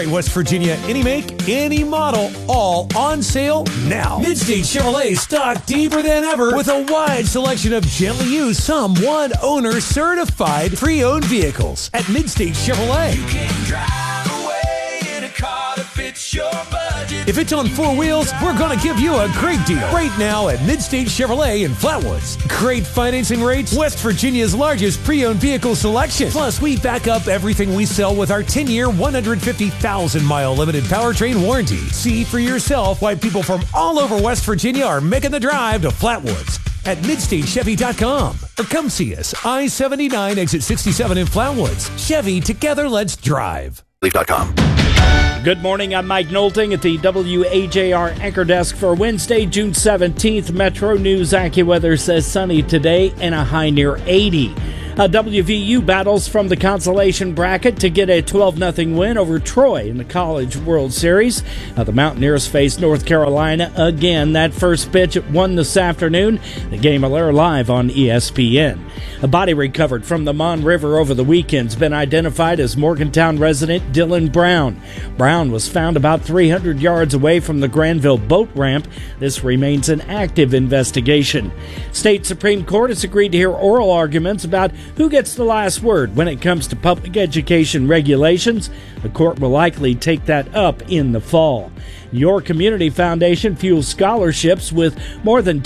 West Virginia, any make, any model, all on sale now. Midstate Chevrolet stock deeper than ever with a wide selection of gently used, some one-owner certified pre-owned vehicles at Midstate Chevrolet. You can drive away in a car that fits your budget. If it's on four wheels, we're going to give you a great deal right now at Midstate Chevrolet in Flatwoods. Great financing rates, West Virginia's largest pre-owned vehicle selection. Plus, we back up everything we sell with our 10-year, 150,000-mile limited powertrain warranty. See for yourself why people from all over West Virginia are making the drive to Flatwoods at MidstateChevy.com. Or come see us, I-79, exit 67 in Flatwoods. Chevy, together, let's drive. Leaf.com. Good morning, I'm Mike Nolting at the WAJR Anchor Desk for Wednesday, June 17th. Metro News AccuWeather says sunny today and a high near 80. WVU battles from the consolation bracket to get a 12-0 win over Troy in the College World Series. The Mountaineers face North Carolina again. That first pitch at 1 this afternoon. The game will air live on ESPN. A body recovered from the Mon River over the weekend has been identified as Morgantown resident Dylan Brown. Brown was found about 300 yards away from the Granville boat ramp. This remains an active investigation. State Supreme Court has agreed to hear oral arguments about who gets the last word when it comes to public education regulations. The court will likely take that up in the fall. Your Community Foundation fuels scholarships with more than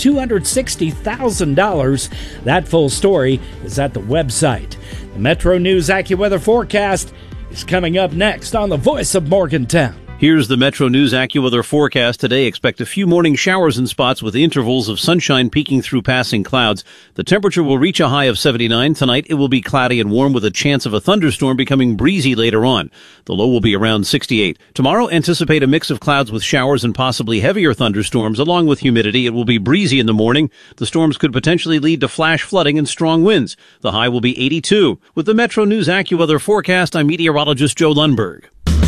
$260,000. That full story is at the website. The Metro News AccuWeather forecast is coming up next on the Voice of Morgantown. Here's the Metro News AccuWeather forecast today. Expect a few morning showers in spots with intervals of sunshine peeking through passing clouds. The temperature will reach a high of 79. Tonight it will be cloudy and warm with a chance of a thunderstorm becoming breezy later on. The low will be around 68. Tomorrow anticipate a mix of clouds with showers and possibly heavier thunderstorms along with humidity. It will be breezy in the morning. The storms could potentially lead to flash flooding and strong winds. The high will be 82. With the Metro News AccuWeather forecast, I'm meteorologist Joe Lundberg.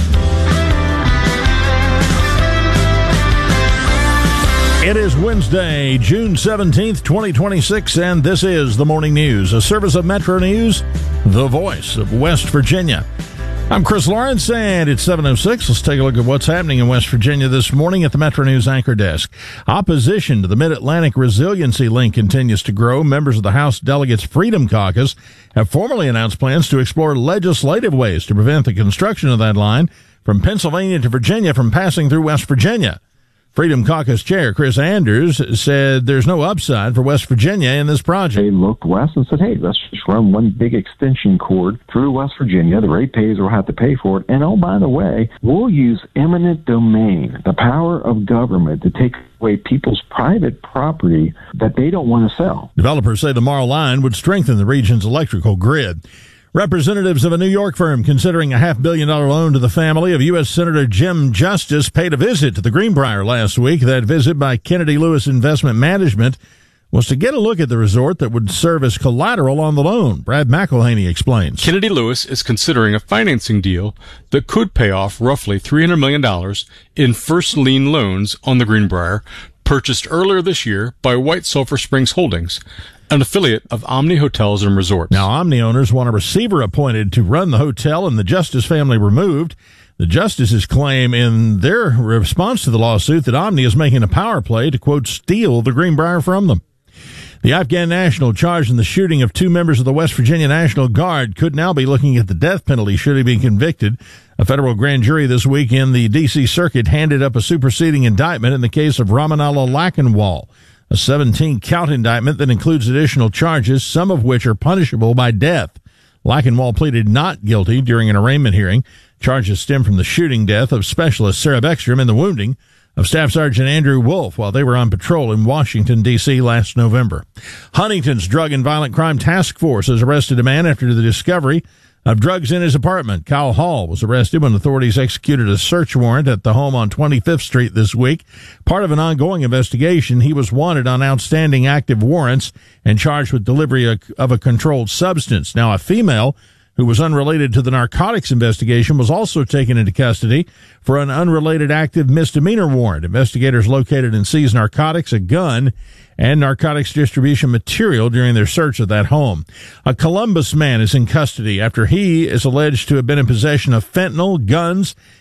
It is Wednesday, June 17th, 2026, and this is the Morning News, a service of Metro News, the voice of West Virginia. I'm Chris Lawrence, and it's 7:06. Let's take a look at what's happening in West Virginia this morning at the Metro News Anchor Desk. Opposition to the Mid-Atlantic Resiliency Link continues to grow. Members of the House Delegates Freedom Caucus have formally announced plans to explore legislative ways to prevent the construction of that line from Pennsylvania to Virginia from passing through West Virginia. Freedom Caucus Chair Chris Anders said there's no upside for West Virginia in this project. They looked west and said, hey, let's just run one big extension cord through West Virginia. The ratepayers will have to pay for it. And oh, by the way, we'll use eminent domain, the power of government, to take away people's private property that they don't want to sell. Developers say the Marl line would strengthen the region's electrical grid. Representatives of a New York firm considering a $500 million loan to the family of U.S. Senator Jim Justice paid a visit to the Greenbrier last week. That visit by Kennedy Lewis Investment Management was to get a look at the resort that would serve as collateral on the loan. Brad McElhaney explains. Kennedy Lewis is considering a financing deal that could pay off roughly $300 million in first lien loans on the Greenbrier, purchased earlier this year by White Sulphur Springs Holdings, an affiliate of Omni Hotels and Resorts. Now, Omni owners want a receiver appointed to run the hotel and the Justice family removed. The Justices claim in their response to the lawsuit that Omni is making a power play to, quote, steal the Greenbrier from them. The Afghan national charged in the shooting of two members of the West Virginia National Guard could now be looking at the death penalty should he be convicted. A federal grand jury this week in the D.C. Circuit handed up a superseding indictment in the case of Ramanallah Lachenwall, a 17-count indictment that includes additional charges, some of which are punishable by death. Lachenwall pleaded not guilty during an arraignment hearing. Charges stem from the shooting death of Specialist Sarah Beckstrom and the wounding of Staff Sergeant Andrew Wolf while they were on patrol in Washington, D.C. last November. Huntington's Drug and Violent Crime Task Force has arrested a man after the discovery of drugs in his apartment. Kyle Hall was arrested when authorities executed a search warrant at the home on 25th Street this week. Part of an ongoing investigation, he was wanted on outstanding active warrants and charged with delivery of a controlled substance. Now, a female who was unrelated to the narcotics investigation was also taken into custody for an unrelated active misdemeanor warrant. Investigators located and seized narcotics, a gun, and narcotics distribution material during their search of that home. A Columbus man is in custody after he is alleged to have been in possession of fentanyl, guns,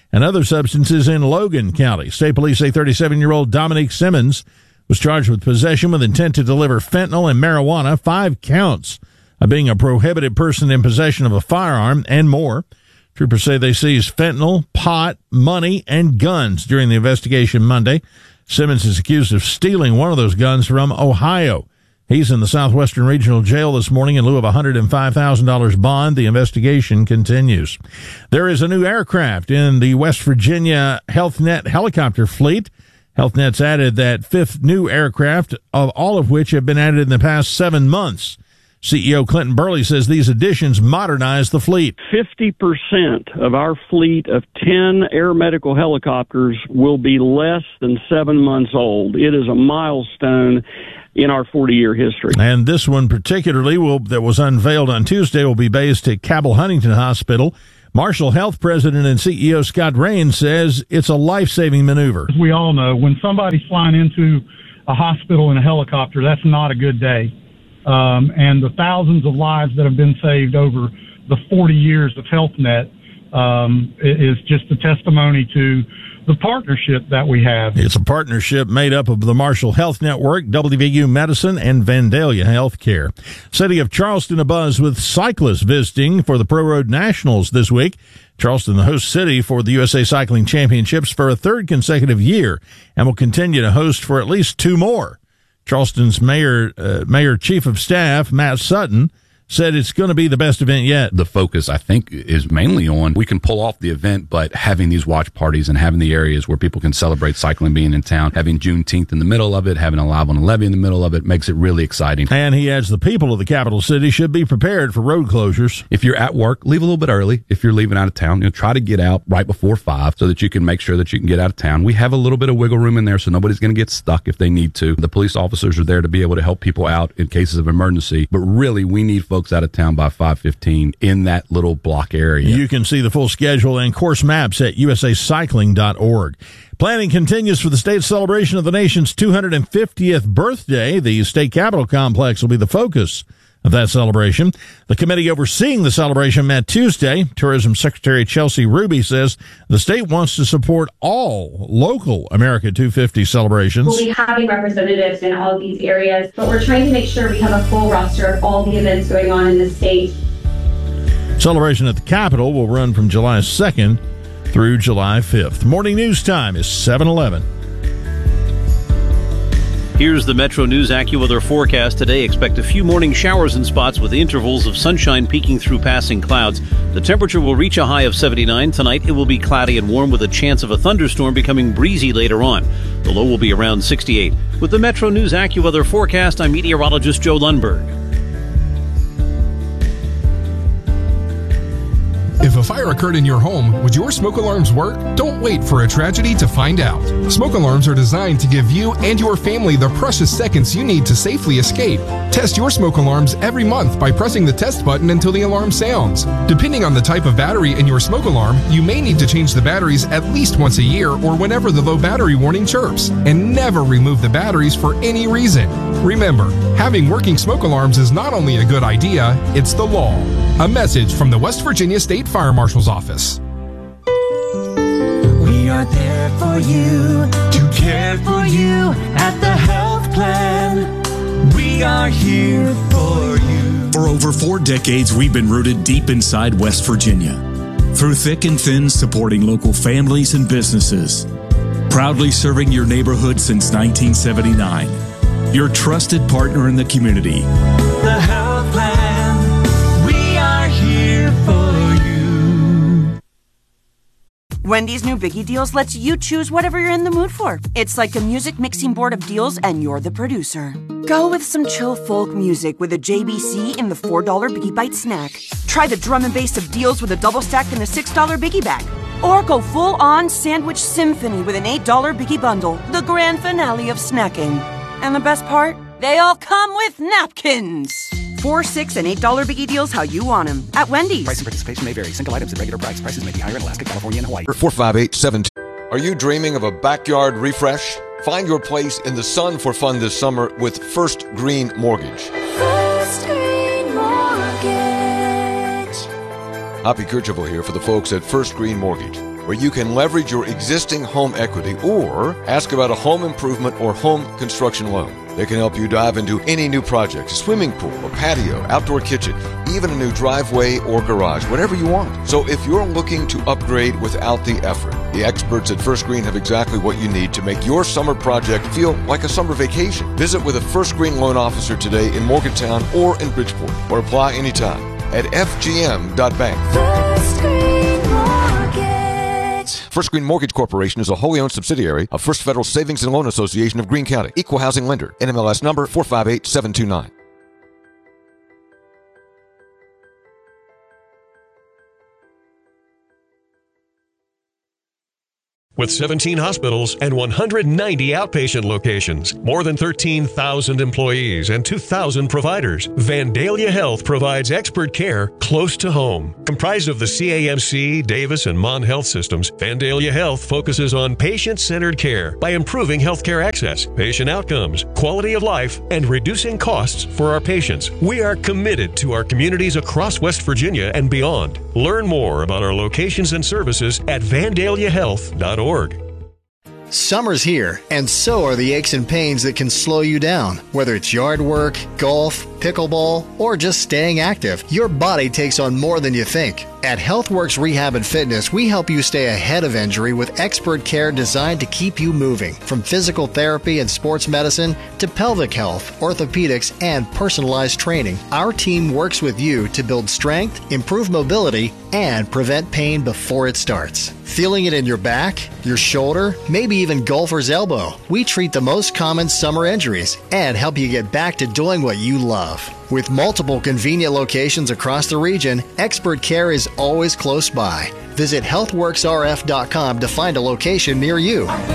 and other substances in Logan County. State police say 37-year-old Dominique Simmons was charged with possession with intent to deliver fentanyl and marijuana, 5 counts of being a prohibited person in possession of a firearm, and more. Troopers say they seized fentanyl, pot, money, and guns during the investigation Monday. Simmons is accused of stealing one of those guns from Ohio. He's in the Southwestern Regional Jail this morning in lieu of a $105,000 bond. The investigation continues. There is a new aircraft in the West Virginia HealthNet helicopter fleet. HealthNet's added that 5th new aircraft, of all of which have been added in the past 7 months. CEO Clinton Burley says these additions modernize the fleet. 50% of our fleet of 10 air medical helicopters will be less than 7 months old. It is a milestone in our 40-year history. And this one particularly that was unveiled on Tuesday will be based at Cabell Huntington Hospital. Marshall Health President and CEO Scott Rains says it's a life-saving maneuver. As we all know, when somebody's flying into a hospital in a helicopter, that's not a good day. And the thousands of lives that have been saved over the 40 years of HealthNet is just a testimony to the partnership that we have. It's a partnership made up of the Marshall Health Network, WVU Medicine, and Vandalia Healthcare. City of Charleston abuzz with cyclists visiting for the Pro Road Nationals this week. Charleston, the host city for the USA Cycling Championships for a 3rd consecutive year, and will continue to host for at least 2 more. Charleston's Mayor Chief of Staff, Matt Sutton, said it's going to be the best event yet. The focus, I think, is mainly on we can pull off the event, but having these watch parties and having the areas where people can celebrate cycling being in town, having Juneteenth in the middle of it, having a Live on a Levee in the middle of it makes it really exciting. And he adds the people of the capital city should be prepared for road closures. If you're at work, leave a little bit early. If you're leaving out of town, try to get out right before 5 so that you can make sure that you can get out of town. We have a little bit of wiggle room in there, so nobody's going to get stuck if they need to. The police officers are there to be able to help people out in cases of emergency, but really we need folks out of town by 5:15 in that little block area. You can see the full schedule and course maps at usacycling.org. Planning continues for the state celebration of the nation's 250th birthday. The state capitol complex will be the focus of that celebration. The committee overseeing the celebration met Tuesday. Tourism Secretary Chelsea Ruby says the state wants to support all local America 250 celebrations. We'll be having representatives in all of these areas, but we're trying to make sure we have a full roster of all the events going on in the state. Celebration at the Capitol will run from July 2nd through July 5th. Morning news time is 7:11. Here's the Metro News AccuWeather forecast. Today, expect a few morning showers in spots with intervals of sunshine peeking through passing clouds. The temperature will reach a high of 79. Tonight, it will be cloudy and warm with a chance of a thunderstorm becoming breezy later on. The low will be around 68. With the Metro News AccuWeather forecast, I'm meteorologist Joe Lundberg. If a fire occurred in your home, would your smoke alarms work? Don't wait for a tragedy to find out. Smoke alarms are designed to give you and your family the precious seconds you need to safely escape. Test your smoke alarms every month by pressing the test button until the alarm sounds. Depending on the type of battery in your smoke alarm, you may need to change the batteries at least once a year or whenever the low battery warning chirps. And never remove the batteries for any reason. Remember, having working smoke alarms is not only a good idea, it's the law. A message from the West Virginia State Fire Marshal's Office. We are there for you, to care for you at the health plan. We are here for you. For over 4 decades, we've been rooted deep inside West Virginia. Through thick and thin, supporting local families and businesses. Proudly serving your neighborhood since 1979. Your trusted partner in the community. The health plan. We are here for you. Wendy's new Biggie Deals lets you choose whatever you're in the mood for. It's like a music mixing board of deals, and you're the producer. Go with some chill folk music with a JBC in the $4 Biggie Bite snack. Try the drum and bass of deals with a double stack in the $6 Biggie Bag. Or go full-on sandwich symphony with an $8 Biggie Bundle, the grand finale of snacking. And the best part? They all come with napkins. $4, $6, and $8 Biggie Deals how you want them at Wendy's. Price and participation may vary. Single items at regular price. Prices may be higher in Alaska, California, and Hawaii. 45872. Are you dreaming of a backyard refresh? Find your place in the sun for fun this summer with First Green Mortgage. First Green Mortgage. Hoppy Kercheval here for the folks at First Green Mortgage, where you can leverage your existing home equity or ask about a home improvement or home construction loan. They can help you dive into any new project, a swimming pool, a patio, outdoor kitchen, even a new driveway or garage, whatever you want. So if you're looking to upgrade without the effort, the experts at First Green have exactly what you need to make your summer project feel like a summer vacation. Visit with a First Green loan officer today in Morgantown or in Bridgeport, or apply anytime at fgm.bank. First Green Mortgage. First Green Mortgage Corporation is a wholly owned subsidiary of First Federal Savings and Loan Association of Greene County. Equal housing lender. NMLS number 458729. With 17 hospitals and 190 outpatient locations, more than 13,000 employees and 2,000 providers, Vandalia Health provides expert care close to home. Comprised of the CAMC, Davis, and Mon Health systems, Vandalia Health focuses on patient-centered care by improving healthcare access, patient outcomes, quality of life, and reducing costs for our patients. We are committed to our communities across West Virginia and beyond. Learn more about our locations and services at vandaliahealth.org. Summer's here, and so are the aches and pains that can slow you down. Whether it's yard work, golf, pickleball, or just staying active, your body takes on more than you think. At HealthWorks Rehab and Fitness, we help you stay ahead of injury with expert care designed to keep you moving. From physical therapy and sports medicine to pelvic health, orthopedics, and personalized training, our team works with you to build strength, improve mobility, and prevent pain before it starts. Feeling it in your back, your shoulder, maybe even golfer's elbow? We treat the most common summer injuries and help you get back to doing what you love. With multiple convenient locations across the region, expert care is always close by. Visit healthworksrf.com to find a location near you.